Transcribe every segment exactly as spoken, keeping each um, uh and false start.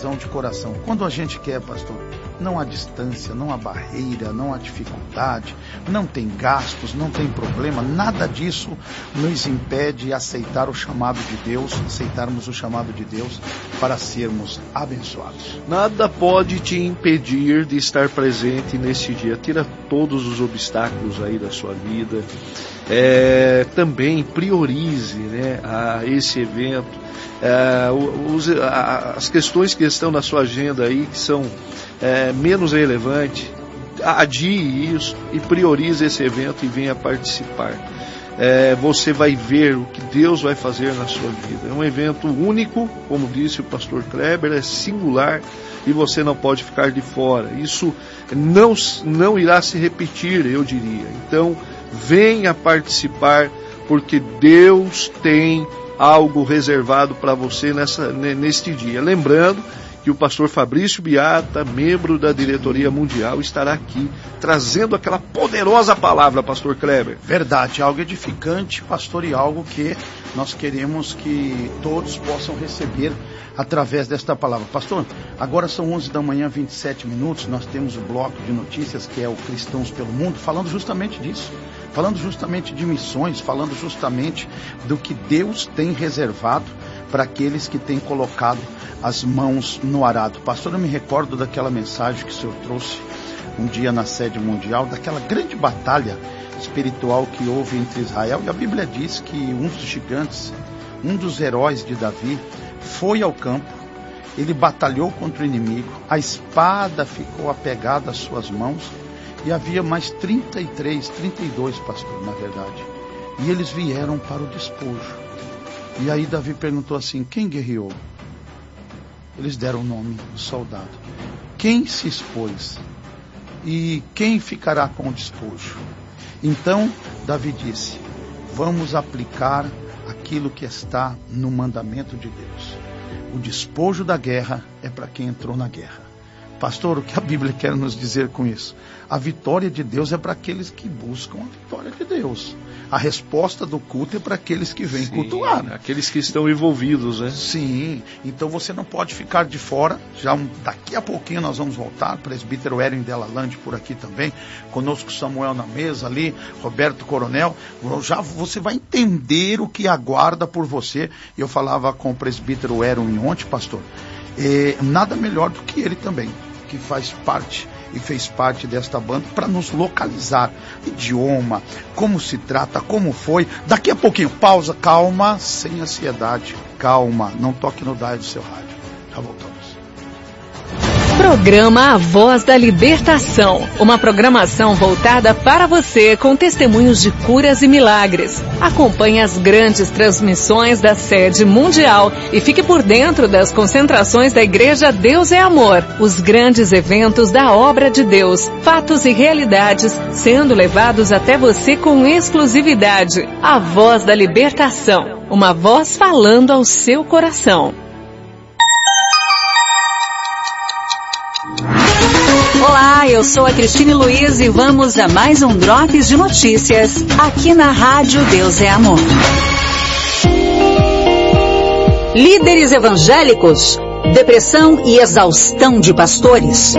decisão de coração. Quando a gente quer, pastor, não há distância, não há barreira, não há dificuldade, não tem gastos, não tem problema, nada disso nos impede de aceitar o chamado de Deus, aceitarmos o chamado de Deus para sermos abençoados. Nada pode te impedir de estar presente nesse dia. Tira todos os obstáculos aí da sua vida. É, também priorize, né, a esse evento. É, os, a, as questões que estão na sua agenda aí, que são é, menos relevantes, adie isso e priorize esse evento e venha participar. É, você vai ver o que Deus vai fazer na sua vida. É um evento único, como disse o pastor Kleber, é singular e você não pode ficar de fora. Isso não, não irá se repetir, eu diria. Então, venha participar, porque Deus tem algo reservado para você nessa, neste dia. Lembrando que o pastor Fabrício Biata, membro da diretoria mundial, estará aqui trazendo aquela poderosa palavra, pastor Kleber. Verdade, algo edificante, pastor, e algo que nós queremos que todos possam receber através desta palavra. Pastor, agora são onze da manhã, vinte e sete minutos, nós temos o bloco de notícias que é o Cristãos pelo Mundo, falando justamente disso, falando justamente de missões, falando justamente do que Deus tem reservado para aqueles que têm colocado as mãos no arado. Pastor, eu me recordo daquela mensagem que o senhor trouxe um dia na sede mundial, daquela grande batalha espiritual que houve entre Israel, e a Bíblia diz que um dos gigantes, um dos heróis de Davi, foi ao campo, ele batalhou contra o inimigo, a espada ficou apegada às suas mãos, e havia mais trinta e três, trinta e dois, pastor, na verdade, e eles vieram para o despojo. E aí Davi perguntou assim: quem guerreou? Eles deram o nome do soldado. Quem se expôs? E quem ficará com o despojo? Então Davi disse: vamos aplicar aquilo que está no mandamento de Deus. O despojo da guerra é para quem entrou na guerra. Pastor, o que a Bíblia quer nos dizer com isso? A vitória de Deus é para aqueles que buscam a vitória de Deus. A resposta do culto é para aqueles que vêm Sim, cultuar. Aqueles que estão envolvidos, né? Sim, então você não pode ficar de fora. Já um, daqui a pouquinho nós vamos voltar. Presbítero Erin Delalande por aqui também. Conosco Samuel na mesa ali, Roberto Coronel. Já você vai entender o que aguarda por você. Eu falava com o presbítero Erin ontem, pastor. É, nada melhor do que ele também, que faz parte e fez parte desta banda, para nos localizar. Idioma, como se trata, como foi. Daqui a pouquinho, pausa, calma, sem ansiedade, calma, não toque no dial do seu rádio. Já voltamos. Programa A Voz da Libertação, uma programação voltada para você com testemunhos de curas e milagres. Acompanhe as grandes transmissões da sede mundial e fique por dentro das concentrações da Igreja Deus é Amor, os grandes eventos da obra de Deus, fatos e realidades sendo levados até você com exclusividade. A Voz da Libertação, uma voz falando ao seu coração. Olá, eu sou a Cristine Luiz e vamos a mais um Drops de Notícias aqui na Rádio Deus é Amor. Líderes evangélicos, depressão e exaustão de pastores.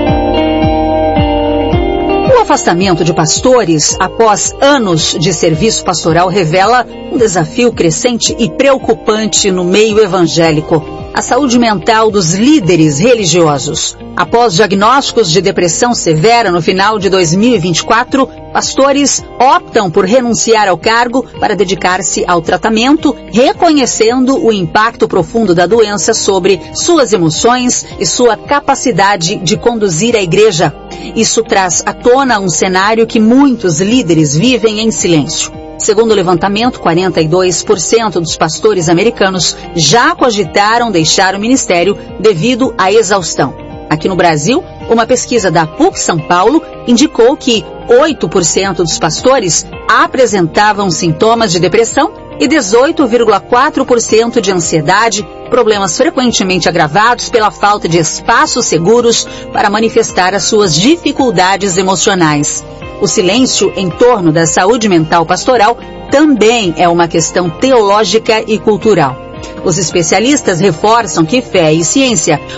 O afastamento de pastores após anos de serviço pastoral revela um desafio crescente e preocupante no meio evangélico. A saúde mental dos líderes religiosos. Após diagnósticos de depressão severa no final de dois mil e vinte e quatro, pastores optam por renunciar ao cargo para dedicar-se ao tratamento, reconhecendo o impacto profundo da doença sobre suas emoções e sua capacidade de conduzir a igreja. Isso traz à tona um cenário que muitos líderes vivem em silêncio. Segundo o levantamento, quarenta e dois por cento dos pastores americanos já cogitaram deixar o ministério devido à exaustão. Aqui no Brasil, uma pesquisa da P U C São Paulo indicou que oito por cento dos pastores apresentavam sintomas de depressão e dezoito vírgula quatro por cento de ansiedade, problemas frequentemente agravados pela falta de espaços seguros para manifestar as suas dificuldades emocionais. O silêncio em torno da saúde mental pastoral também é uma questão teológica e cultural. Os especialistas reforçam que fé e ciência